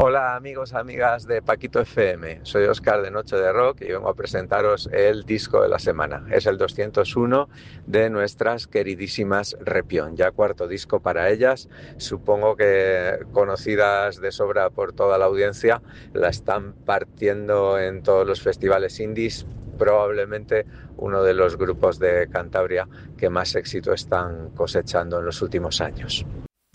Hola amigos, amigas de Paquito FM, soy Óscar de Noche de Rock y vengo a presentaros el disco de la semana. Es el 201 de nuestras queridísimas Repión, ya cuarto disco para ellas. Supongo que conocidas de sobra por toda la audiencia, la están partiendo en todos los festivales indies, probablemente uno de los grupos de Cantabria que más éxito están cosechando en los últimos años.